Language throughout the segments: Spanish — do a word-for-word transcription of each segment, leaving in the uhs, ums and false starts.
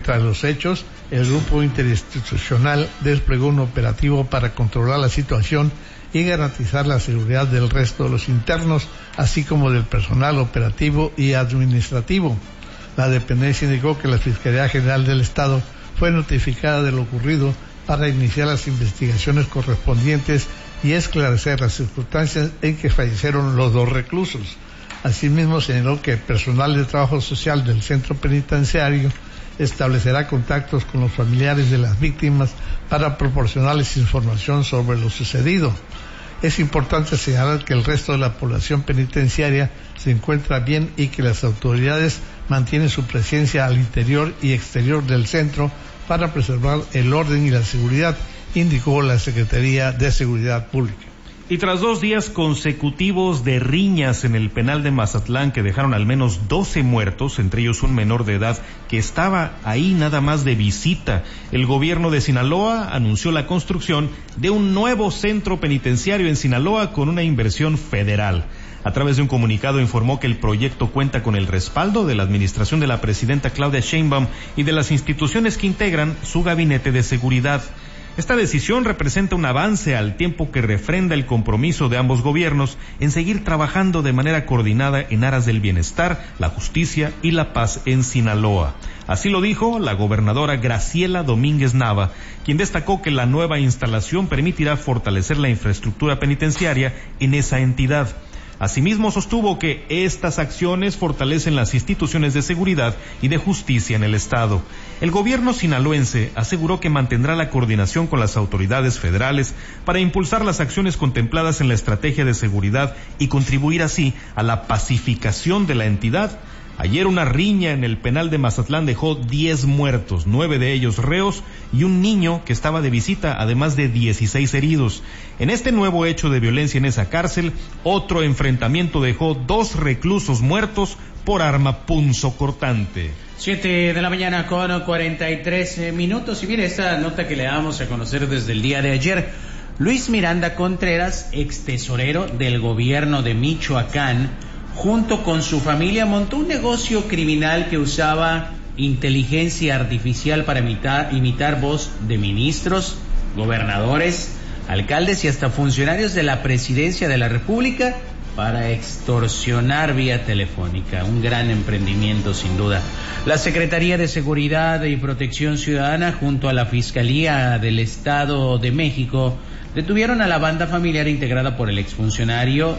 Tras los hechos, el grupo interinstitucional desplegó un operativo para controlar la situación y garantizar la seguridad del resto de los internos, así como del personal operativo y administrativo. La dependencia indicó que la Fiscalía General del Estado fue notificada de lo ocurrido para iniciar las investigaciones correspondientes y esclarecer las circunstancias en que fallecieron los dos reclusos. Asimismo, señaló que el personal de trabajo social del centro penitenciario establecerá contactos con los familiares de las víctimas para proporcionarles información sobre lo sucedido. Es importante señalar que el resto de la población penitenciaria se encuentra bien y que las autoridades mantienen su presencia al interior y exterior del centro para preservar el orden y la seguridad, indicó la Secretaría de Seguridad Pública. Y tras dos días consecutivos de riñas en el penal de Mazatlán que dejaron al menos doce muertos, entre ellos un menor de edad que estaba ahí nada más de visita, el gobierno de Sinaloa anunció la construcción de un nuevo centro penitenciario en Sinaloa con una inversión federal. A través de un comunicado informó que el proyecto cuenta con el respaldo de la administración de la presidenta Claudia Sheinbaum y de las instituciones que integran su gabinete de seguridad. Esta decisión representa un avance al tiempo que refrenda el compromiso de ambos gobiernos en seguir trabajando de manera coordinada en aras del bienestar, la justicia y la paz en Sinaloa. Así lo dijo la gobernadora Graciela Domínguez Nava, quien destacó que la nueva instalación permitirá fortalecer la infraestructura penitenciaria en esa entidad. Asimismo, sostuvo que estas acciones fortalecen las instituciones de seguridad y de justicia en el Estado. El gobierno sinaloense aseguró que mantendrá la coordinación con las autoridades federales para impulsar las acciones contempladas en la estrategia de seguridad y contribuir así a la pacificación de la entidad. Ayer una riña en el penal de Mazatlán dejó diez muertos, nueve de ellos reos y un niño que estaba de visita, además de dieciséis heridos. En este nuevo hecho de violencia en esa cárcel, otro enfrentamiento dejó dos reclusos muertos por arma punzocortante. Siete de la mañana con cuarenta y tres minutos. Y mire esta nota que le damos a conocer desde el día de ayer. Luis Miranda Contreras, ex tesorero del gobierno de Michoacán, junto con su familia montó un negocio criminal que usaba inteligencia artificial para imitar, imitar voz de ministros, gobernadores, alcaldes y hasta funcionarios de la presidencia de la República para extorsionar vía telefónica. Un gran emprendimiento sin duda. La Secretaría de Seguridad y Protección Ciudadana junto a la Fiscalía del Estado de México detuvieron a la banda familiar integrada por el exfuncionario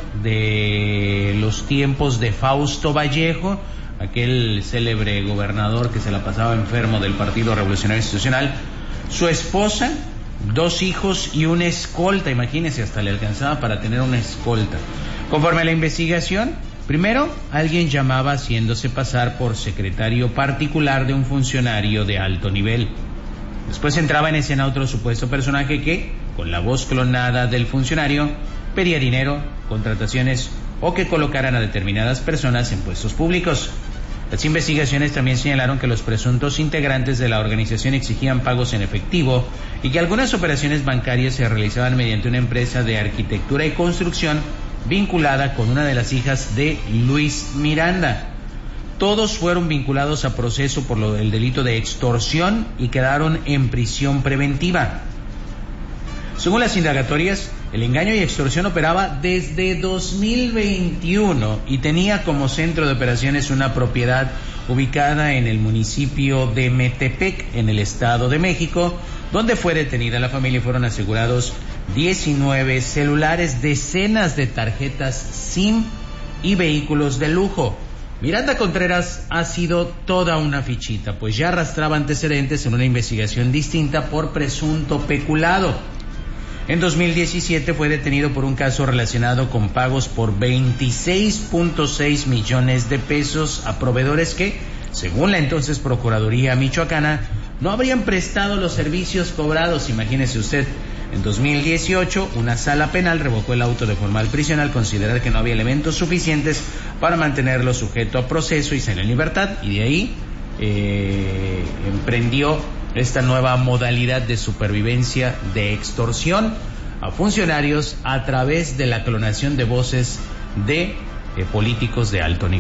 de los tiempos de Fausto Vallejo, aquel célebre gobernador que se la pasaba enfermo del Partido Revolucionario Institucional, su esposa, dos hijos y una escolta. Imagínense, hasta le alcanzaba para tener una escolta. Conforme a la investigación, primero alguien llamaba haciéndose pasar por secretario particular de un funcionario de alto nivel. Después entraba en escena otro supuesto personaje que, con la voz clonada del funcionario, pedía dinero, contrataciones o que colocaran a determinadas personas en puestos públicos. Las investigaciones también señalaron que los presuntos integrantes de la organización exigían pagos en efectivo y que algunas operaciones bancarias se realizaban mediante una empresa de arquitectura y construcción vinculada con una de las hijas de Luis Miranda. Todos fueron vinculados a proceso por lo del delito de extorsión y quedaron en prisión preventiva. Según las indagatorias, el engaño y extorsión operaba desde dos mil veintiuno y tenía como centro de operaciones una propiedad ubicada en el municipio de Metepec, en el Estado de México, donde fue detenida la familia y fueron asegurados diecinueve celulares, decenas de tarjetas SIM y vehículos de lujo. Miranda Contreras ha sido toda una fichita, pues ya arrastraba antecedentes en una investigación distinta por presunto peculado. En dos mil diecisiete fue detenido por un caso relacionado con pagos por veintiséis punto seis millones de pesos a proveedores que, según la entonces Procuraduría Michoacana, no habrían prestado los servicios cobrados. Imagínese usted. En dos mil dieciocho, una sala penal revocó el auto de formal prisión al considerar que no había elementos suficientes para mantenerlo sujeto a proceso y salió en libertad, y de ahí eh, emprendió esta nueva modalidad de supervivencia de extorsión a funcionarios a través de la clonación de voces de eh, políticos de alto nivel.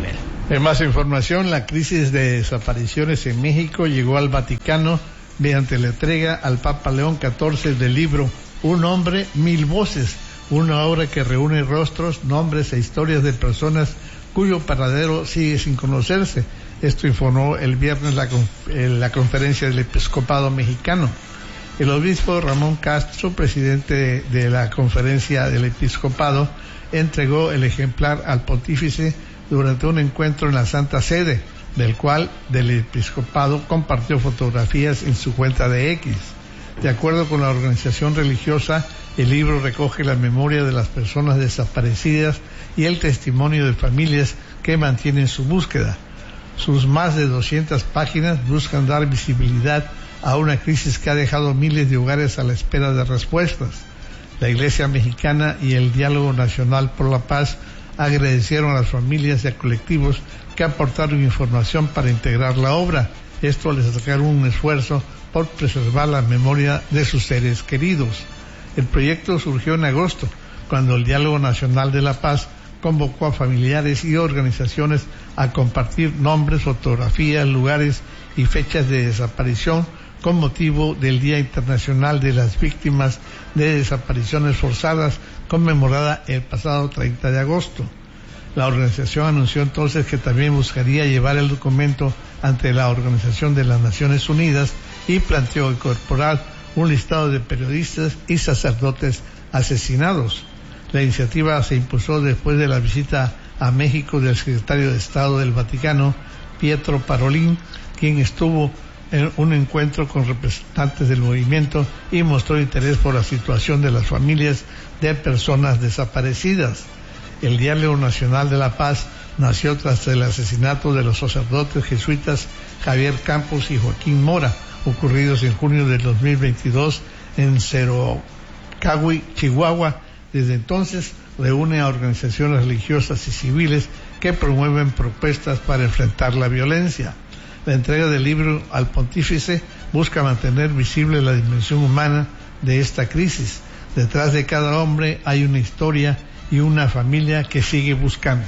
En más información, la crisis de desapariciones en México llegó al Vaticano mediante la entrega al Papa León catorce del libro Un hombre, mil voces, una obra que reúne rostros, nombres e historias de personas cuyo paradero sigue sin conocerse. Esto informó el viernes la, la conferencia del Episcopado Mexicano. El obispo Ramón Castro, presidente de, de la conferencia del Episcopado, entregó el ejemplar al pontífice durante un encuentro en la Santa Sede, del cual del Episcopado compartió fotografías en su cuenta de X. De acuerdo con la organización religiosa, el libro recoge la memoria de las personas desaparecidas y el testimonio de familias que mantienen su búsqueda. Sus más de doscientas páginas buscan dar visibilidad a una crisis que ha dejado miles de hogares a la espera de respuestas. La Iglesia Mexicana y el Diálogo Nacional por la Paz agradecieron a las familias y a colectivos que aportaron información para integrar la obra. Esto les sacaron un esfuerzo por preservar la memoria de sus seres queridos. El proyecto surgió en agosto, cuando el Diálogo Nacional de la Paz convocó a familiares y organizaciones a compartir nombres, fotografías, lugares y fechas de desaparición con motivo del Día Internacional de las Víctimas de Desapariciones Forzadas, conmemorada el pasado treinta de agosto. La organización anunció entonces que también buscaría llevar el documento ante la Organización de las Naciones Unidas y planteó incorporar un listado de periodistas y sacerdotes asesinados. La iniciativa se impulsó después de la visita a México del secretario de Estado del Vaticano, Pietro Parolin, quien estuvo en un encuentro con representantes del movimiento y mostró interés por la situación de las familias de personas desaparecidas. El Diálogo Nacional de la Paz nació tras el asesinato de los sacerdotes jesuitas Javier Campos y Joaquín Mora, ocurridos en junio del dos mil veintidós en Cerocahui, Chihuahua. Desde entonces reúne a organizaciones religiosas y civiles que promueven propuestas para enfrentar la violencia. La entrega del libro al pontífice busca mantener visible la dimensión humana de esta crisis. Detrás de cada hombre hay una historia y una familia que sigue buscando.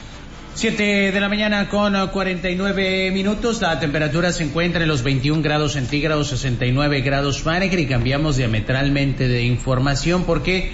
Siete de la mañana con cuarenta y nueve minutos, la temperatura se encuentra en los veintiún grados centígrados, sesenta y nueve grados Fahrenheit, y cambiamos diametralmente de información porque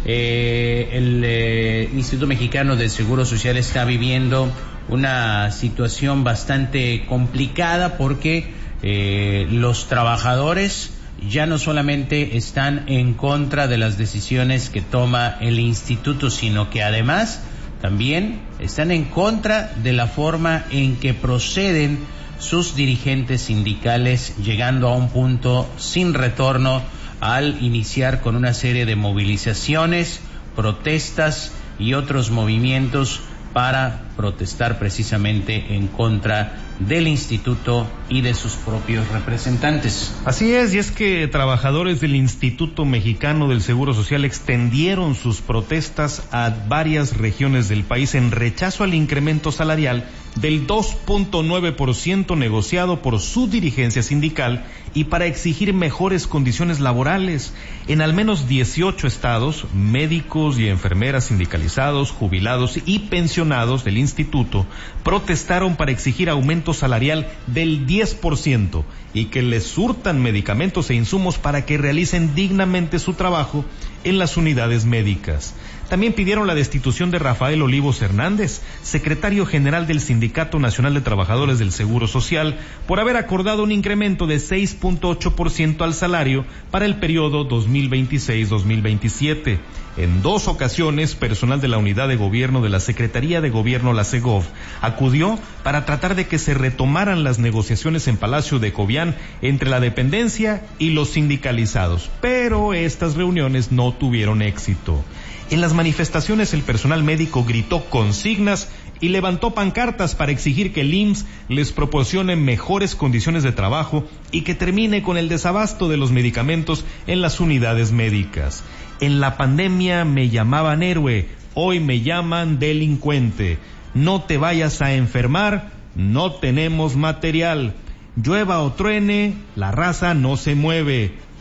eh, el eh, Instituto Mexicano del Seguro Social está viviendo una situación bastante complicada porque eh, los trabajadores ya no solamente están en contra de las decisiones que toma el instituto, sino que además también están en contra de la forma en que proceden sus dirigentes sindicales, llegando a un punto sin retorno al iniciar con una serie de movilizaciones, protestas y otros movimientos para protestar precisamente en contra del instituto y de sus propios representantes. Así es, y es que trabajadores del Instituto Mexicano del Seguro Social extendieron sus protestas a varias regiones del país en rechazo al incremento salarial del dos punto nueve por ciento negociado por su dirigencia sindical y para exigir mejores condiciones laborales. En al menos dieciocho estados, médicos y enfermeras sindicalizados, jubilados y pensionados del instituto protestaron para exigir aumento salarial del diez por ciento y que les surtan medicamentos e insumos para que realicen dignamente su trabajo en las unidades médicas. También pidieron la destitución de Rafael Olivos Hernández, secretario general del Sindicato Nacional de Trabajadores del Seguro Social, por haber acordado un incremento de seis punto ocho por ciento al salario para el periodo dos mil veintiséis dos mil veintisiete. En dos ocasiones, personal de la Unidad de Gobierno de la Secretaría de Gobierno, la SEGOV, acudió para tratar de que se retomaran las negociaciones en Palacio de Cobián entre la dependencia y los sindicalizados, pero estas reuniones no tuvieron éxito. En las manifestaciones el personal médico gritó consignas y levantó pancartas para exigir que el I M S S les proporcione mejores condiciones de trabajo y que termine con el desabasto de los medicamentos en las unidades médicas. En la pandemia me llamaban héroe, hoy me llaman delincuente. No te vayas a enfermar, no tenemos material. Llueva o truene, la raza no se mueve.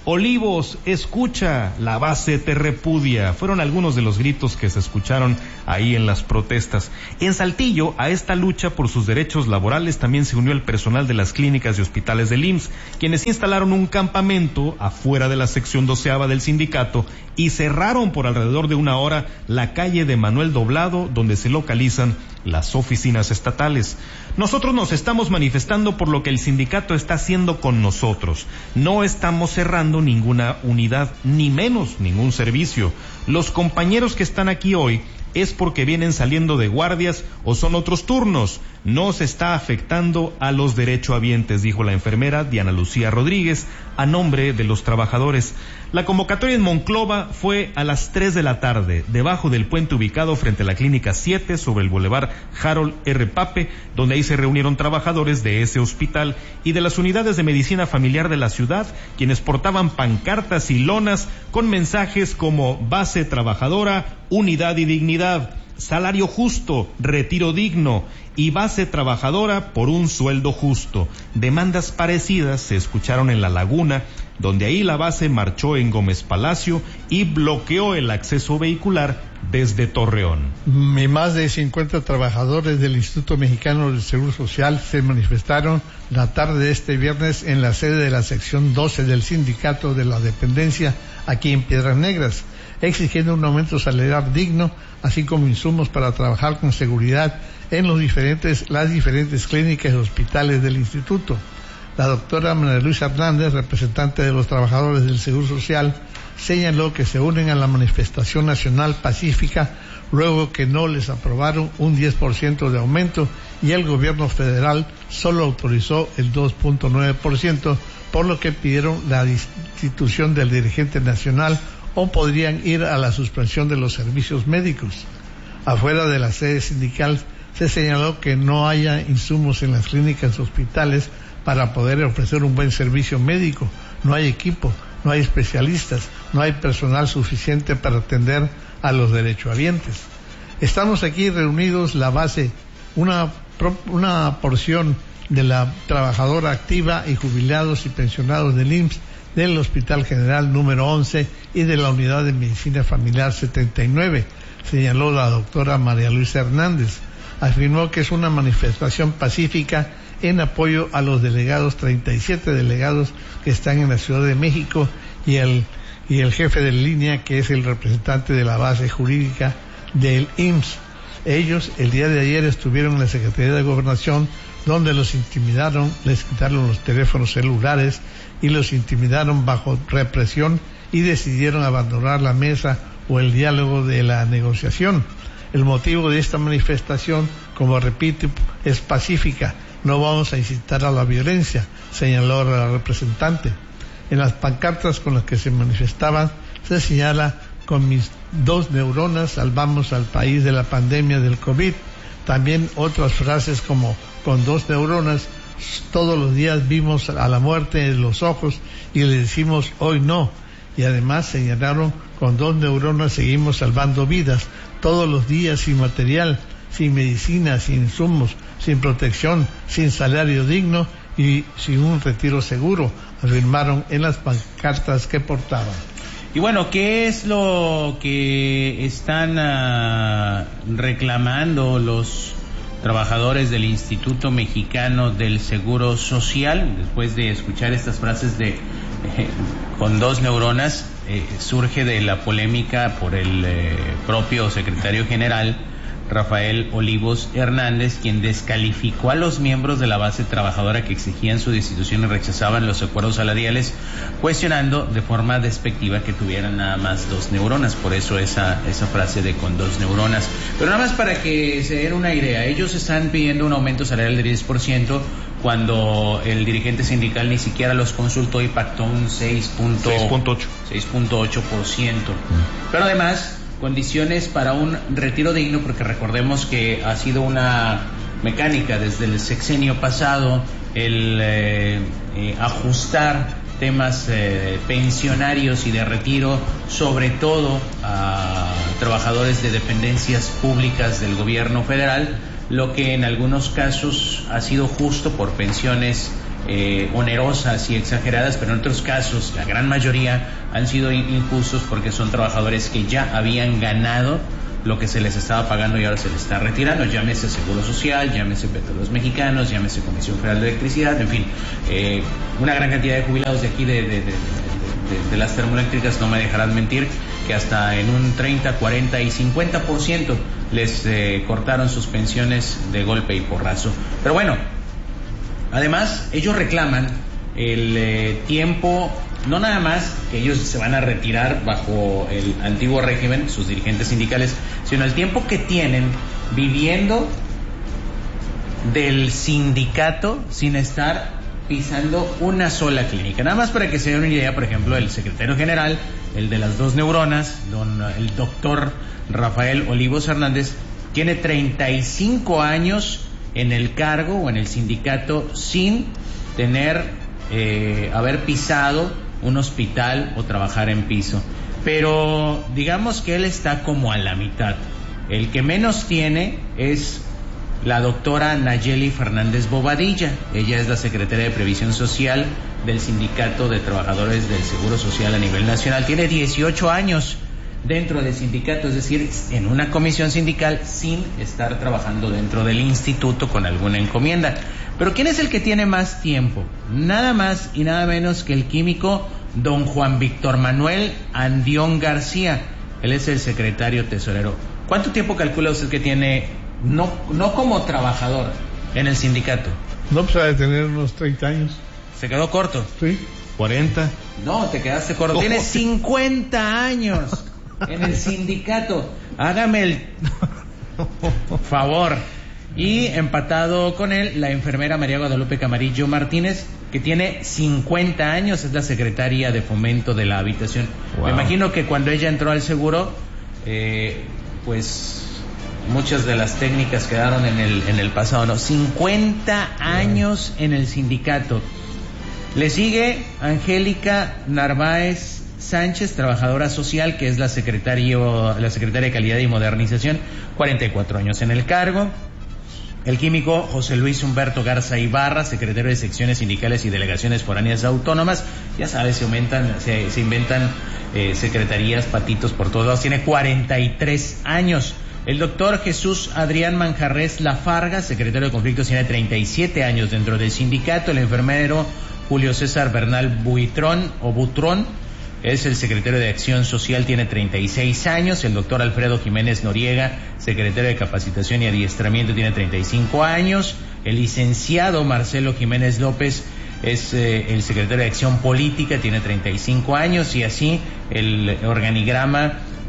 Olivos, escucha, la base te repudia. Fueron algunos de los gritos que se escucharon ahí en las protestas. En Saltillo, a esta lucha por sus derechos laborales también se unió el personal de las clínicas y hospitales del I M S S, quienes instalaron un campamento afuera de la sección doceava del sindicato y cerraron por alrededor de una hora la calle de Manuel Doblado, donde se localizan las oficinas estatales. Nosotros nos estamos manifestando por lo que el sindicato está haciendo con nosotros. No estamos cerrando ninguna unidad, ni menos ningún servicio. Los compañeros que están aquí hoy es porque vienen saliendo de guardias o son otros turnos. No se está afectando a los derechohabientes, dijo la enfermera Diana Lucía Rodríguez a nombre de los trabajadores. La convocatoria en Monclova fue a las tres de la tarde, debajo del puente ubicado frente a la Clínica siete sobre el Boulevard Harold R. Pape, donde ahí se reunieron trabajadores de ese hospital y de las unidades de medicina familiar de la ciudad, quienes portaban pancartas y lonas con mensajes como base trabajadora, unidad y dignidad, salario justo, retiro digno y base trabajadora por un sueldo justo. Demandas parecidas se escucharon en La Laguna, donde ahí la base marchó en Gómez Palacio y bloqueó el acceso vehicular desde Torreón. Y más de cincuenta trabajadores del Instituto Mexicano del Seguro Social se manifestaron la tarde de este viernes en la sede de la sección doce del Sindicato de la Dependencia aquí en Piedras Negras, exigiendo un aumento salarial digno, así como insumos para trabajar con seguridad en los diferentes, las diferentes clínicas y hospitales del instituto. La doctora María Luisa Hernández, representante de los trabajadores del Seguro Social, señaló que se unen a la manifestación nacional pacífica luego que no les aprobaron un diez por ciento de aumento y el gobierno federal solo autorizó el dos punto nueve por ciento, por lo que pidieron la destitución del dirigente nacional o podrían ir a la suspensión de los servicios médicos. Afuera de la sede sindical se señaló que no haya insumos en las clínicas y hospitales para poder ofrecer un buen servicio médico. No hay equipo, no hay especialistas, no hay personal suficiente para atender a los derechohabientes. Estamos aquí reunidos la base, una, una porción de la trabajadora activa y jubilados y pensionados del I M S S, del Hospital General número once y de la Unidad de Medicina Familiar setenta y nueve, señaló la doctora María Luisa Hernández. Afirmó que es una manifestación pacífica en apoyo a los delegados, treinta y siete delegados que están en la Ciudad de México y el, y el jefe de línea, que es el representante de la base jurídica del I M S S. Ellos el día de ayer estuvieron en la Secretaría de Gobernación, donde los intimidaron, les quitaron los teléfonos celulares y los intimidaron bajo represión y decidieron abandonar la mesa o el diálogo de la negociación. El motivo de esta manifestación, como repito, es pacífica. No vamos a incitar a la violencia, señaló la representante. En las pancartas con las que se manifestaban se señala: con mis dos neuronas salvamos al país de la pandemia del COVID. También otras frases como: con dos neuronas todos los días vimos a la muerte en los ojos y le decimos hoy no. Y además señalaron: con dos neuronas seguimos salvando vidas todos los días, sin material, sin medicina, sin insumos, sin protección, sin salario digno y sin un retiro seguro, afirmaron en las pancartas que portaban. Y bueno, ¿qué es lo que están uh, reclamando los trabajadores del Instituto Mexicano del Seguro Social? Después de escuchar estas frases de eh, con dos neuronas, eh, surge de la polémica por el eh, propio secretario general Rafael Olivos Hernández, quien descalificó a los miembros de la base trabajadora que exigían su destitución y rechazaban los acuerdos salariales, cuestionando de forma despectiva que tuvieran nada más dos neuronas. Por eso esa, esa frase de con dos neuronas. Pero nada más para que se den una idea, ellos están pidiendo un aumento salarial del diez por ciento cuando el dirigente sindical ni siquiera los consultó y pactó un seis punto ocho por ciento. Pero además, condiciones para un retiro digno, porque recordemos que ha sido una mecánica desde el sexenio pasado el eh, eh, ajustar temas eh, pensionarios y de retiro, sobre todo a trabajadores de dependencias públicas del gobierno federal, lo que en algunos casos ha sido justo por pensiones eh, onerosas y exageradas, pero en otros casos, la gran mayoría han sido injustos porque son trabajadores que ya habían ganado lo que se les estaba pagando y ahora se les está retirando, llámese Seguro Social, llámese Petróleos Mexicanos, llámese Comisión Federal de Electricidad, en fin, eh, una gran cantidad de jubilados de aquí de, de, de, de, de, de las termoeléctricas no me dejarán mentir que hasta en un treinta, cuarenta y cincuenta por ciento les eh, cortaron sus pensiones de golpe y porrazo. Pero bueno, además ellos reclaman el eh, tiempo, no nada más que ellos se van a retirar bajo el antiguo régimen, sus dirigentes sindicales, sino el tiempo que tienen viviendo del sindicato sin estar pisando una sola clínica. Nada más para que se den una idea, por ejemplo, el secretario general, el de las dos neuronas, don el doctor Rafael Olivos Hernández, tiene treinta y cinco años en el cargo o en el sindicato sin tener Eh, haber pisado un hospital o trabajar en piso, pero digamos que él está como a la mitad. El que menos tiene es la doctora Nayeli Fernández Bobadilla. Ella es la secretaria de Previsión Social del Sindicato de Trabajadores del Seguro Social a nivel nacional. Tiene dieciocho años dentro del sindicato, es decir, en una comisión sindical sin estar trabajando dentro del instituto con alguna encomienda. Pero ¿quién es el que tiene más tiempo? Nada más y nada menos que el químico don Juan Víctor Manuel Andión García. Él es el secretario tesorero. ¿Cuánto tiempo calcula usted que tiene, no, no como trabajador, en el sindicato? No, pues ha de tener unos treinta años. ¿Se quedó corto? Sí. cuarenta. No, te quedaste corto. Tiene cincuenta años en el sindicato. Hágame el favor. Y empatado con él, la enfermera María Guadalupe Camarillo Martínez, que tiene cincuenta años, es la secretaria de Fomento de la Habitación. Wow. Me imagino que cuando ella entró al seguro, eh, pues muchas de las técnicas quedaron en el, en el pasado, ¿no? cincuenta años en el sindicato. Le sigue Angélica Narváez Sánchez, trabajadora social, que es la secretaria, la secretaria de Calidad y Modernización, cuarenta y cuatro años en el cargo. El químico José Luis Humberto Garza Ibarra, secretario de Secciones Sindicales y Delegaciones Foráneas Autónomas. Ya sabes, se aumentan, se, se inventan eh, secretarías, patitos por todos lados. Tiene cuarenta y tres años. El doctor Jesús Adrián Manjarres Lafarga, secretario de Conflictos, tiene treinta y siete años dentro del sindicato. El enfermero Julio César Bernal Buitrón o Butrón es el secretario de Acción Social, tiene treinta y seis años. El doctor Alfredo Jiménez Noriega, secretario de Capacitación y Adiestramiento, tiene treinta y cinco años. El licenciado Marcelo Jiménez López es eh, el secretario de Acción Política, tiene treinta y cinco años. Y así el organigrama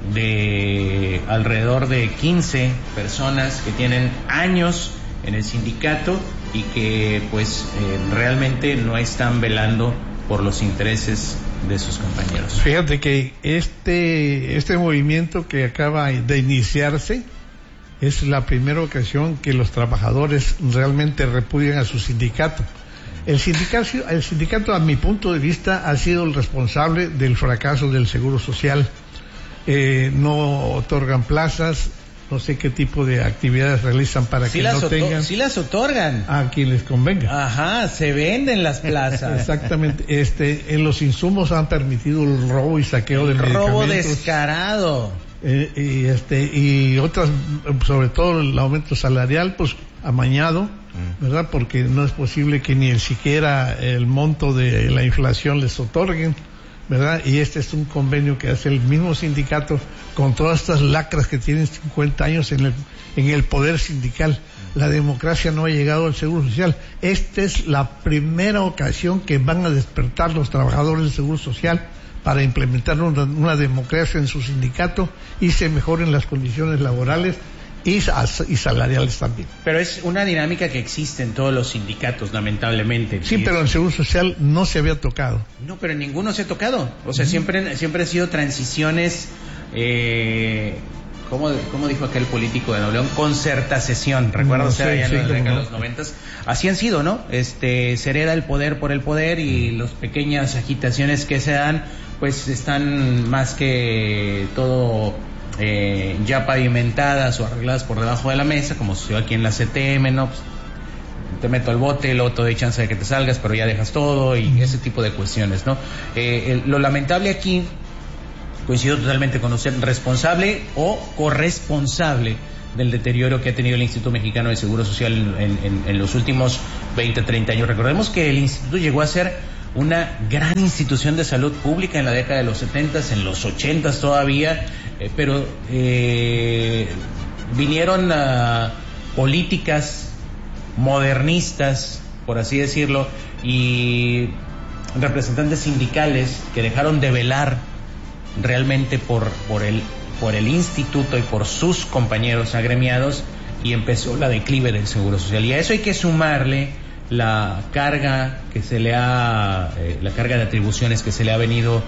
de alrededor de quince personas que tienen años en el sindicato y que pues eh, realmente no están velando por los intereses de sus compañeros. Fíjate que este este movimiento que acaba de iniciarse es la primera ocasión que los trabajadores realmente repudian a su sindicato. El sindicato, el sindicato, a mi punto de vista, ha sido el responsable del fracaso del Seguro Social. Eh, no otorgan plazas, no sé qué tipo de actividades realizan para sí que no tengan. Sí las otorgan. A quien les convenga. Ajá, se venden las plazas. Exactamente. Este, en los insumos han permitido el robo y saqueo de medicamentos. Robo descarado. Eh, y este y otras, sobre todo el aumento salarial, pues amañado, ¿verdad? Porque no es posible que ni el siquiera el monto de la inflación les otorguen, ¿verdad? Y este es un convenio que hace el mismo sindicato con todas estas lacras que tienen cincuenta años en el en el poder sindical. La democracia no ha llegado al Seguro Social. Esta es la primera ocasión que van a despertar los trabajadores del Seguro Social para implementar una, una democracia en su sindicato y se mejoren las condiciones laborales y, y salariales también. Pero es una dinámica que existe en todos los sindicatos, lamentablemente. Sí, pero en el Seguro Social no se había tocado. No, pero en ninguno se ha tocado. O sea, uh-huh. siempre siempre ha sido transiciones, eh, ¿cómo, ¿cómo dijo aquel político de Nuevo León? Concertación. ¿Recuerdas? No, sí, allá sí, en la década de los noventas. Así han sido, ¿no? Este, se hereda el poder por el poder y las pequeñas agitaciones que se dan, pues están más que todo eh, ya pavimentadas o arregladas por debajo de la mesa, como sucedió aquí en la C T M, ¿no? Pues, te meto al bote, luego te doy chance de que te salgas, pero ya dejas todo y ese tipo de cuestiones, ¿no? Eh, el, lo lamentable aquí, coincido totalmente con usted, responsable o corresponsable del deterioro que ha tenido el Instituto Mexicano de Seguro Social en, en, en los últimos veinte, treinta años. Recordemos que el instituto llegó a ser una gran institución de salud pública en la década de los setentas, en los ochentas todavía, eh, pero eh, vinieron uh, políticas modernistas, por así decirlo, y representantes sindicales que dejaron de velar realmente por, por el por el instituto y por sus compañeros agremiados, y empezó la declive del Seguro Social. Y a eso hay que sumarle la carga que se le ha, eh, la carga de atribuciones que se le ha venido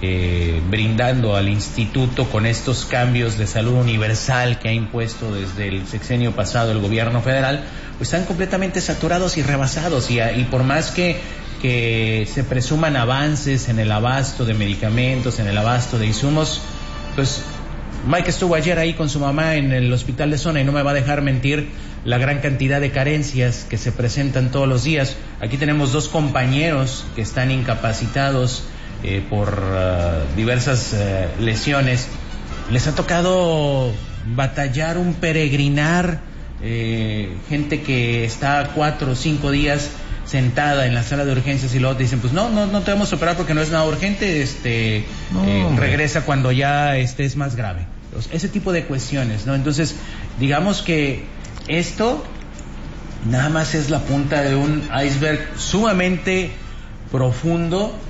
eh, brindando al instituto con estos cambios de salud universal que ha impuesto desde el sexenio pasado el gobierno federal, pues están completamente saturados y rebasados, y, y por más que que se presuman avances en el abasto de medicamentos, en el abasto de insumos, pues Mike estuvo ayer ahí con su mamá en el hospital de zona y no me va a dejar mentir la gran cantidad de carencias que se presentan todos los días. Aquí tenemos dos compañeros que están incapacitados eh, por uh, diversas uh, lesiones. Les ha tocado batallar, un peregrinar, eh, gente que está cuatro o cinco días sentada en la sala de urgencias y luego te dicen, pues no, no, no te vamos a operar porque no es nada urgente, este, no, eh, regresa cuando ya estés más grave. Pues ese tipo de cuestiones, ¿no? Entonces, digamos que esto nada más es la punta de un iceberg sumamente profundo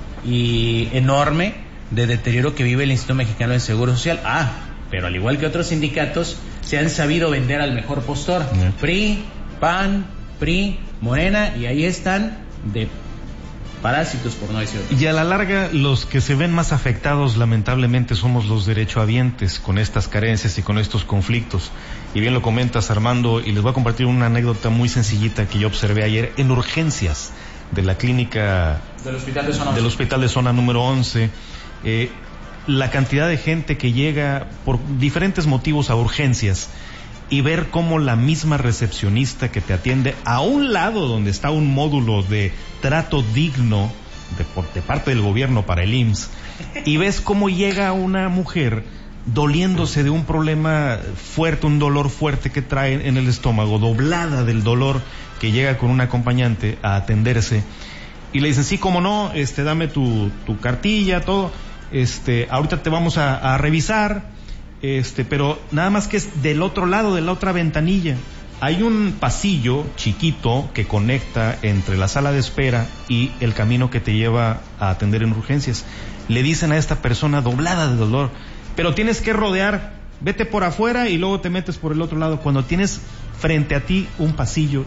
y enorme de deterioro que vive el Instituto Mexicano de Seguro Social. Ah, pero al igual que otros sindicatos, se han sabido vender al mejor postor. Yeah. P R I, P A N, P R I, Morena, y ahí están de parásitos, por no decir. Y a la larga, los que se ven más afectados, lamentablemente, somos los derechohabientes con estas carencias y con estos conflictos. Y bien lo comentas, Armando, y les voy a compartir una anécdota muy sencillita que yo observé ayer en urgencias de la clínica del hospital de zona, del hospital de zona número once. Eh, la cantidad de gente que llega por diferentes motivos a urgencias, y ver cómo la misma recepcionista que te atiende a un lado donde está un módulo de trato digno de, por, de parte del gobierno para el I M S S, y ves cómo llega una mujer doliéndose de un problema fuerte, un dolor fuerte que trae en el estómago, doblada del dolor, que llega con un acompañante a atenderse, y le dicen, sí, cómo no, este, dame tu, tu cartilla, todo, este, ahorita te vamos a, a revisar. Este, pero nada más que es del otro lado, de la otra ventanilla. Hay un pasillo chiquito que conecta entre la sala de espera y el camino que te lleva a atender en urgencias. Le dicen a esta persona doblada de dolor, pero tienes que rodear, vete por afuera y luego te metes por el otro lado, cuando tienes frente a ti un pasillo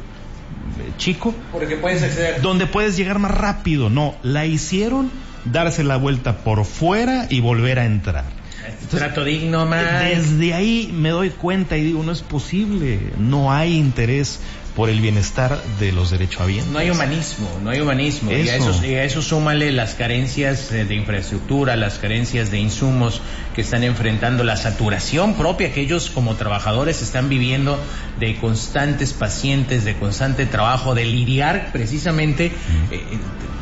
chico, porque puedes acceder, donde puedes llegar más rápido. No, la hicieron darse la vuelta por fuera y volver a entrar. Entonces, trato digno, man. Desde ahí me doy cuenta y digo, no es posible, no hay interés por el bienestar de los derechohabientes. No hay humanismo, no hay humanismo. Eso. Y, a eso, y a eso súmale las carencias de infraestructura, las carencias de insumos que están enfrentando, la saturación propia que ellos como trabajadores están viviendo, de constantes pacientes, de constante trabajo, de lidiar precisamente, mm. eh,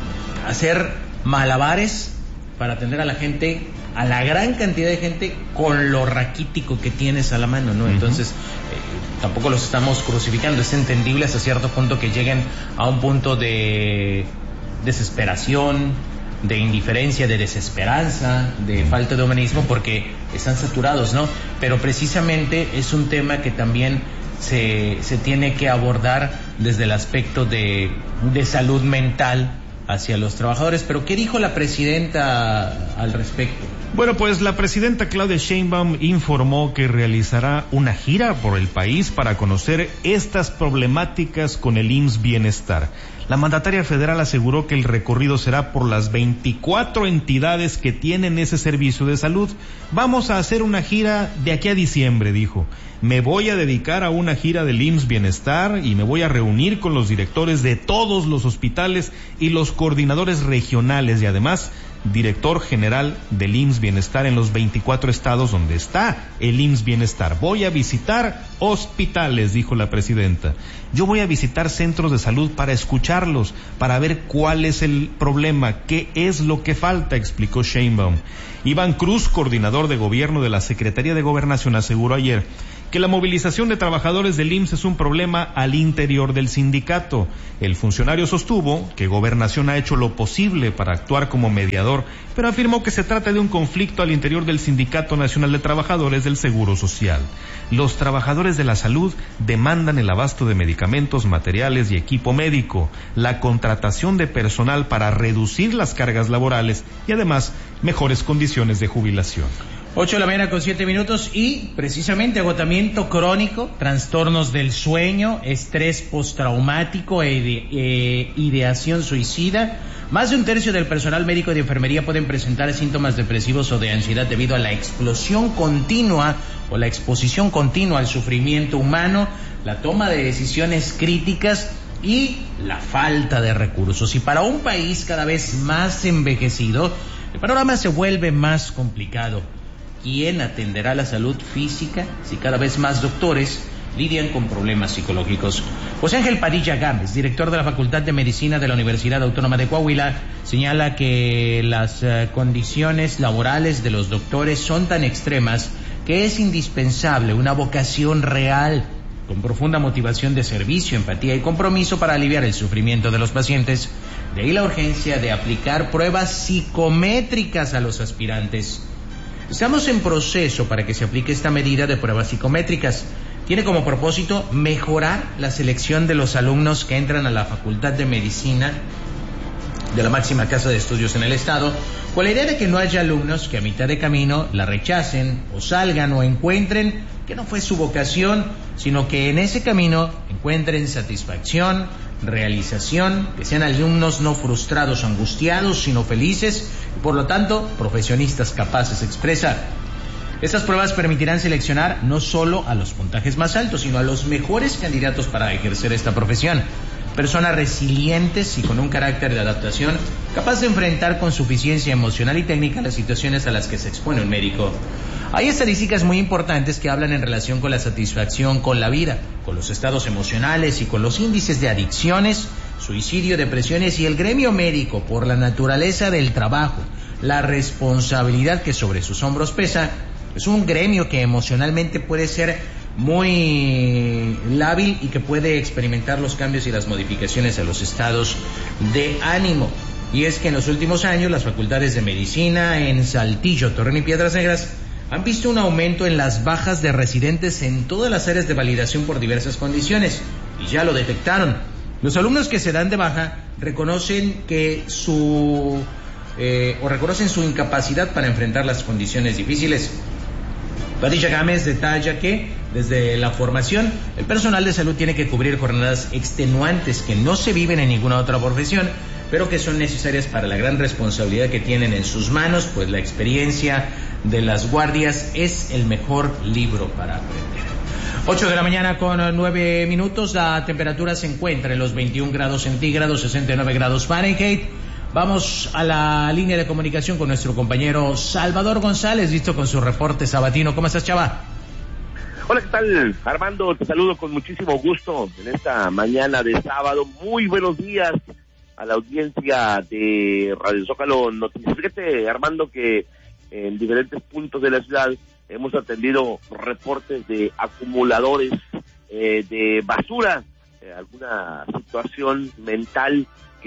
hacer malabares para atender a la gente, a la gran cantidad de gente, con lo raquítico que tienes a la mano, ¿no? Uh-huh. Entonces, eh, tampoco los estamos crucificando. Es entendible hasta cierto punto que lleguen a un punto de desesperación, de indiferencia, de desesperanza, de falta de humanismo, porque están saturados, ¿no? Pero precisamente es un tema que también se, se tiene que abordar desde el aspecto de, de salud mental hacia los trabajadores. Pero ¿qué dijo la presidenta al respecto? Bueno, pues la presidenta Claudia Sheinbaum informó que realizará una gira por el país para conocer estas problemáticas con el I M S S Bienestar. La mandataria federal aseguró que el recorrido será por las veinticuatro entidades que tienen ese servicio de salud. Vamos a hacer una gira de aquí a diciembre, dijo. Me voy a dedicar a una gira del I M S S Bienestar y me voy a reunir con los directores de todos los hospitales y los coordinadores regionales, y además director general del I M S S Bienestar en los veinticuatro estados donde está el I M S S Bienestar. Voy a visitar hospitales, dijo la presidenta. Yo voy a visitar centros de salud para escucharlos, para ver cuál es el problema, qué es lo que falta, explicó Sheinbaum. Iván Cruz, coordinador de gobierno de la Secretaría de Gobernación, aseguró ayer que la movilización de trabajadores del I M S S es un problema al interior del sindicato. El funcionario sostuvo que Gobernación ha hecho lo posible para actuar como mediador, pero afirmó que se trata de un conflicto al interior del Sindicato Nacional de Trabajadores del Seguro Social. Los trabajadores de la salud demandan el abasto de medicamentos, materiales y equipo médico, la contratación de personal para reducir las cargas laborales y además mejores condiciones de jubilación. ocho de la mañana con siete minutos y precisamente agotamiento crónico, trastornos del sueño, estrés postraumático e ide- eh, ideación suicida. Más de un tercio del personal médico y de enfermería pueden presentar síntomas depresivos o de ansiedad debido a la explosión continua o la exposición continua al sufrimiento humano, la toma de decisiones críticas y la falta de recursos. Y para un país cada vez más envejecido, el panorama se vuelve más complicado. ¿Quién atenderá la salud física si cada vez más doctores lidian con problemas psicológicos? José Ángel Padilla Gámez, director de la Facultad de Medicina de la Universidad Autónoma de Coahuila, señala que las uh, condiciones laborales de los doctores son tan extremas que es indispensable una vocación real, con profunda motivación de servicio, empatía y compromiso para aliviar el sufrimiento de los pacientes. De ahí la urgencia de aplicar pruebas psicométricas a los aspirantes. Estamos en proceso para que se aplique esta medida de pruebas psicométricas. Tiene como propósito mejorar la selección de los alumnos que entran a la Facultad de Medicina de la máxima casa de estudios en el estado, con la idea de que no haya alumnos que a mitad de camino la rechacen o salgan o encuentren que no fue su vocación, sino que en ese camino encuentren satisfacción, realización, que sean alumnos no frustrados o angustiados, sino felices y por lo tanto profesionistas capaces, expresa. Estas pruebas permitirán seleccionar no solo a los puntajes más altos, sino a los mejores candidatos para ejercer esta profesión. Personas resilientes y con un carácter de adaptación, capaz de enfrentar con suficiencia emocional y técnica las situaciones a las que se expone un médico. Hay estadísticas muy importantes que hablan en relación con la satisfacción con la vida, con los estados emocionales y con los índices de adicciones, suicidio, depresiones y el gremio médico, por la naturaleza del trabajo, la responsabilidad que sobre sus hombros pesa, es un gremio que emocionalmente puede ser muy lábil y que puede experimentar los cambios y las modificaciones a los estados de ánimo. Y es que en los últimos años las facultades de medicina en Saltillo, Torreón y Piedras Negras han visto un aumento en las bajas de residentes en todas las áreas de validación por diversas condiciones, y ya lo detectaron. Los alumnos que se dan de baja reconocen que su eh, o reconocen su incapacidad para enfrentar las condiciones difíciles. Padilla Gámez detalla que desde la formación el personal de salud tiene que cubrir jornadas extenuantes que no se viven en ninguna otra profesión, pero que son necesarias para la gran responsabilidad que tienen en sus manos, pues la experiencia de las guardias es el mejor libro para aprender. ocho de la mañana con nueve minutos, la temperatura se encuentra en los veintiún grados centígrados, sesenta y nueve grados Fahrenheit. Vamos a la línea de comunicación con nuestro compañero Salvador González, listo con su reporte sabatino. ¿Cómo estás, chava? Hola, ¿qué tal, Armando? Te saludo con muchísimo gusto en esta mañana de sábado. Muy buenos días a la audiencia de Radio Zócalo Noticias. Fíjate, Armando, que en diferentes puntos de la ciudad hemos atendido reportes de acumuladores eh, de basura, eh, alguna situación mental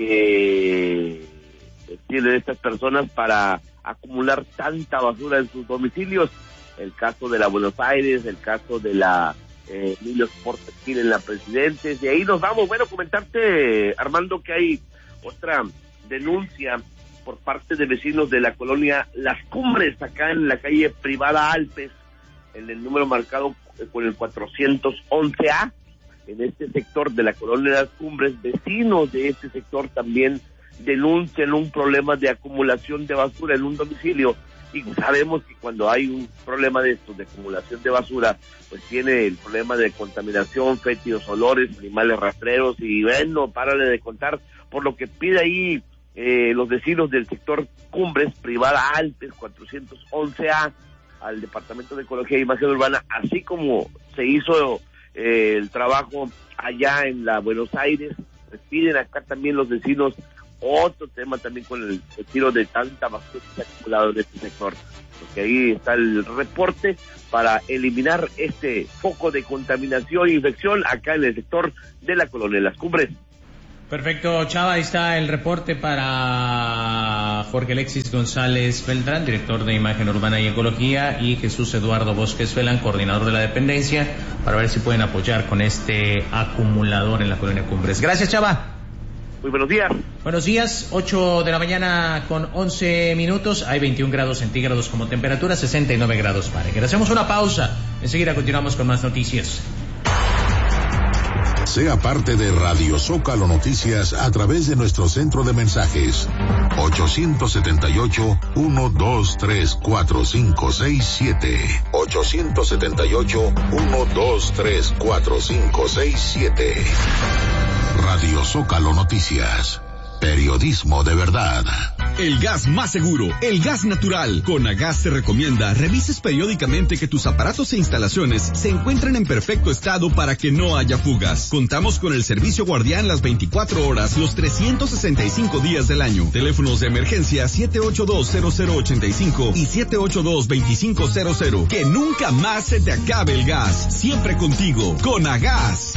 que tienen estas personas para acumular tanta basura en sus domicilios. El caso de la Buenos Aires, el caso de la eh, Emilio Sport aquí en la Presidentes, de ahí nos vamos. Bueno, comentarte, Armando, que hay otra denuncia por parte de vecinos de la colonia Las Cumbres, acá en la calle Privada Alpes, en el número marcado con el cuatrocientos once A, en este sector de la colonia Las Cumbres. Vecinos de este sector también denuncian un problema de acumulación de basura en un domicilio, y sabemos que cuando hay un problema de estos, de acumulación de basura, pues tiene el problema de contaminación, fétidos olores, animales rastreros, y bueno, párale de contar, por lo que pide ahí eh, los vecinos del sector Cumbres, privada Alpes cuatrocientos once A, al Departamento de Ecología e Imagen Urbana, así como se hizo eh, el trabajo allá en la Buenos Aires, pues piden acá también los vecinos otro tema también con el retiro de tanta basura que se ha acumulado en este sector, porque ahí está el reporte para eliminar este foco de contaminación e infección acá en el sector de la colonia Las Cumbres. Perfecto, Chava, ahí está el reporte para Jorge Alexis González Beltrán, director de Imagen Urbana y Ecología, y Jesús Eduardo Bosques Felán, coordinador de la dependencia, para ver si pueden apoyar con este acumulador en la colonia Cumbres. Gracias, Chava. Muy buenos días. Buenos días, ocho de la mañana con once minutos, hay veintiún grados centígrados como temperatura, sesenta y nueve grados Fahrenheit. Hacemos una pausa, enseguida continuamos con más noticias. Sea parte de Radio Zócalo Noticias a través de nuestro centro de mensajes ocho siete ocho, uno dos tres, cuatro cinco seis siete ocho siete ocho, uno dos tres, cuatro cinco seis siete. Radio Zócalo Noticias. Periodismo de verdad. El gas más seguro, el gas natural. Conagas te recomienda revises periódicamente que tus aparatos e instalaciones se encuentren en perfecto estado para que no haya fugas. Contamos con el servicio guardián las veinticuatro horas, los trescientos sesenta y cinco días del año. Teléfonos de emergencia siete ocho dos, cero cero ocho cinco y siete ocho dos, dos cinco cero cero. Que nunca más se te acabe el gas. Siempre contigo. Conagas.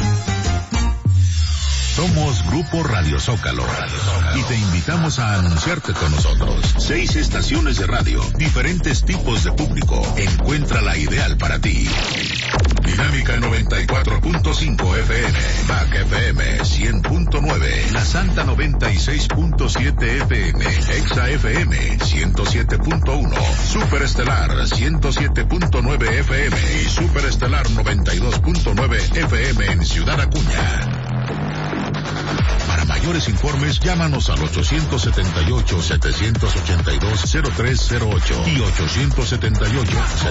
Somos Grupo Radio Zócalo, Radio Zócalo y te invitamos a anunciarte con nosotros. Seis estaciones de radio, diferentes tipos de público. Encuentra la ideal para ti. Dinámica noventa y cuatro punto cinco F M, M A C F M cien punto nueve, La Santa noventa y seis punto siete F M, Exa F M ciento siete punto uno, Superestelar ciento siete punto nueve F M y Superestelar noventa y dos punto nueve F M en Ciudad Acuña. Para mayores informes, llámanos al ocho siete ocho, siete ocho dos, cero tres cero ocho y ocho siete ocho,